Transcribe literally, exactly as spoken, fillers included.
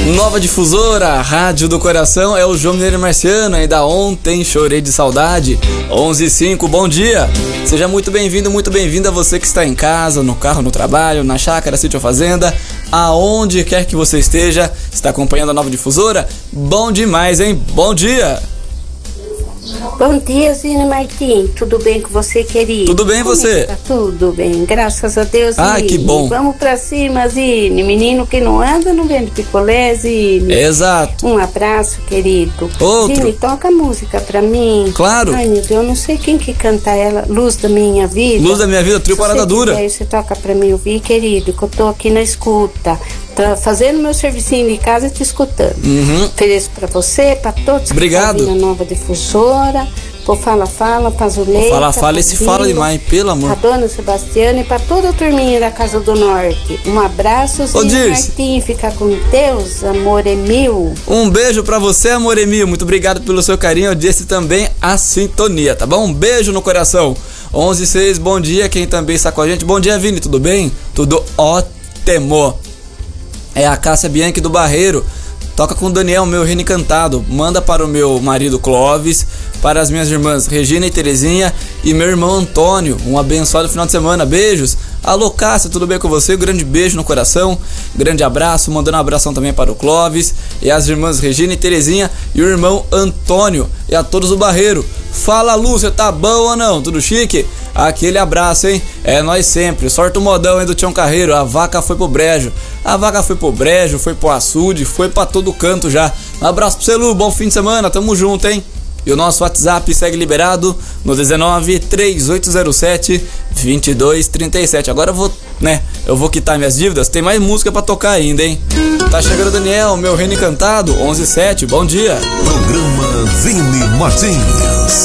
Nova Difusora, Rádio do Coração, é o João Mineiro Marciano, ainda ontem chorei de saudade, onze e cinco, bom dia, seja muito bem-vindo, muito bem-vinda você que está em casa, no carro, no trabalho, na chácara, sítio ou fazenda, aonde quer que você esteja, está acompanhando a Nova Difusora, bom demais, hein, bom dia! Bom dia, Zine Martim. Tudo bem com você, querido? Tudo bem, Como você? Tá tudo bem, graças a Deus. Ah, Zine. que bom. Vamos pra cima, Zine. Menino que não anda, não vende picolé, Zine. Exato. Um abraço, querido. Outro. Zine, toca música pra mim. Claro. Ai, meu Deus, eu não sei quem que canta ela. Luz da Minha Vida. Luz da Minha Vida, trio Parada Dura. Aí você toca pra mim ouvir, querido, que eu tô aqui na escuta. Tá fazendo meu servicinho de casa e te escutando. Uhum. Ofereço pra você, pra todos que Obrigado. estão na Nova Difusora. Por Fala Fala, pra Zuleika, Fala Fala, esse fala demais, pelo amor. pra Dona Sebastiana e pra toda a turminha da Casa do Norte. Um abraço, Ô, Zine Dirce. Martim, fica com Deus, amor é meu. Um beijo pra você, amor Emil. Muito obrigado pelo seu carinho. Eu disse também a sintonia, tá bom? Um beijo no coração. onze e seis, bom dia. Quem também está com a gente? Bom dia, Vini. Tudo bem? Tudo ótimo. É a Cássia Bianchi do Barreiro. Toca com o Daniel, meu reino encantado. Manda para o meu marido Clóvis, para as minhas irmãs Regina e Terezinha e meu irmão Antônio. Um abençoado final de semana. Beijos. Alô, Cássia, tudo bem com você? Um grande beijo no coração. Grande abraço. Mandando um abração também para o Clóvis e as irmãs Regina e Terezinha e o irmão Antônio e a todos do Barreiro. Fala, Lúcia, tá bom ou não? Tudo chique? Aquele abraço, hein? É nós sempre. Sorte o modão aí do Tião Carreiro. A vaca foi pro brejo. A vaca foi pro brejo, foi pro açude, foi pra todo canto já. Um abraço pro você, Lu. Bom fim de semana. Tamo junto, hein? E o nosso WhatsApp segue liberado no dezenove, três oito zero sete, vinte e dois trinta e sete. Agora eu vou, né? Eu vou quitar minhas dívidas. Tem mais música pra tocar ainda, hein? Tá chegando o Daniel, meu reino encantado. onze e sete. Bom dia. Programa Vini Martins.